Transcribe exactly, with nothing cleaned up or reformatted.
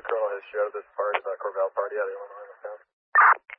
criminal history out of this part, uh, Corval party out of Illinois, Wisconsin.